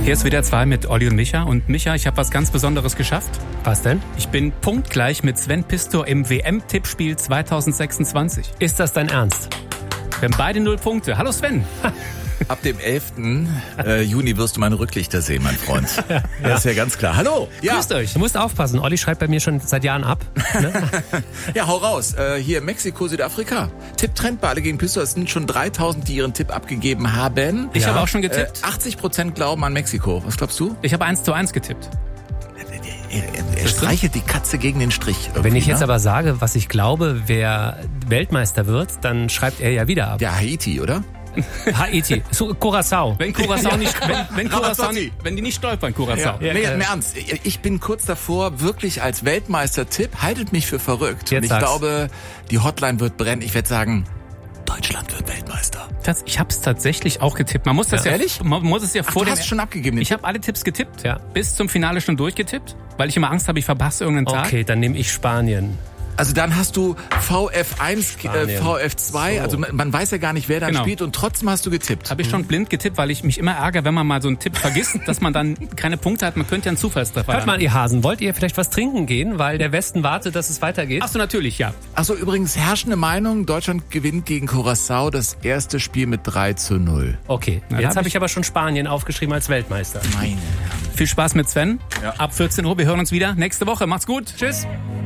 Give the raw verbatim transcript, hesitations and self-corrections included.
Hier ist W D R zwei mit Olli und Micha. Und Micha, ich habe was ganz Besonderes geschafft. Was denn? Ich bin punktgleich mit Sven Pistor im W M-Tippspiel zwanzig sechsundzwanzig. Ist das dein Ernst? Wir haben beide null Punkte. Hallo Sven. Ab dem elften Äh, Juni wirst du meine Rücklichter sehen, mein Freund. ja. Das ist ja ganz klar. Hallo. Ja. Grüßt euch. Du musst aufpassen. Olli schreibt bei mir schon seit Jahren ab. Ne? Ja, hau raus. Äh, hier Mexiko, Südafrika. Tipp-Trend bei alle gegen Pistor. Es sind schon dreitausend, die ihren Tipp abgegeben haben. Ich Ja. habe auch schon getippt. Äh, achtzig Prozent glauben an Mexiko. Was glaubst du? Ich habe eins zu eins getippt. Er, er, er streichelt die Katze gegen den Strich. Wenn ich jetzt ne? aber sage, was ich glaube, wer Weltmeister wird, dann schreibt er ja wieder ab. Ja, Haiti, oder? Haiti. So, Curaçao. Wenn Curaçao nicht, wenn, wenn, Curaçao Ramazzotti. nicht, wenn die nicht stolpern, Curaçao. Ja. Nee, im Ernst. Ich bin kurz davor, wirklich als Weltmeister-Tipp, haltet mich für verrückt. Jetzt Und ich sag's. glaube, die Hotline wird brennen. Ich werde sagen, Deutschland wird Weltmeister. Das, ich habe es tatsächlich auch getippt. Man muss das Ja. ja, Ehrlich? man muss es ja Ach, vor du dem. hast schon abgegeben. den Ich habe alle Tipps getippt. Ja. Bis zum Finale schon durchgetippt, weil ich immer Angst habe, ich verpasse irgendeinen Tag. Okay, dann nehme ich Spanien. Also dann hast du V F eins, äh, Spanien. V F zwei, So. also man, man weiß ja gar nicht, wer dann Genau. spielt und trotzdem hast du getippt. Habe ich schon blind getippt, weil ich mich immer ärgere, wenn man mal so einen Tipp vergisst, dass man dann keine Punkte hat. Man könnte ja einen Zufallstreffer Hört haben. mal, ihr Hasen, wollt ihr vielleicht was trinken gehen, weil der Westen wartet, dass es weitergeht? Ach so, natürlich, ja. Achso, übrigens herrschende Meinung, Deutschland gewinnt gegen Curaçao das erste Spiel mit drei zu null. Okay, da jetzt hab habe ich- ich aber schon Spanien aufgeschrieben als Weltmeister. Meine. Viel Spaß mit Sven. Ja. Ab vierzehn Uhr, wir hören uns wieder nächste Woche. Macht's gut. Tschüss.